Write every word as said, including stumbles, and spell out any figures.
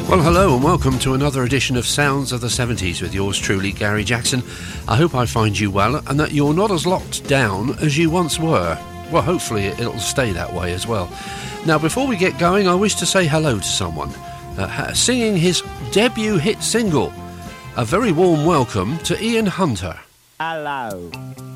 Well, hello and welcome to another edition of Sounds of the seventies with yours truly, Gary Jackson. I hope I find you well and that you're not as locked down as you once were. Well, hopefully it'll stay that way as well. Now, before we get going, I wish to say hello to someone uh, singing his debut hit single. A very warm welcome to Ian Hunter. Hello.